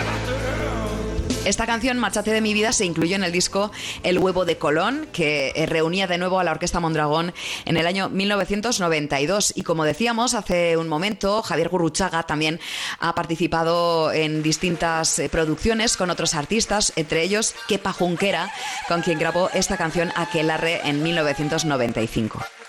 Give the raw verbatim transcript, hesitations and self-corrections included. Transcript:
Esta canción, Márchate de mi vida, se incluyó en el disco El huevo de Colón, que reunía de nuevo a la Orquesta Mondragón en el año mil novecientos noventa y dos. Y como decíamos hace un momento, Javier Gurruchaga también ha participado en distintas producciones con otros artistas, entre ellos Kepa Junquera, con quien grabó esta canción Aquelarre en mil novecientos noventa y cinco.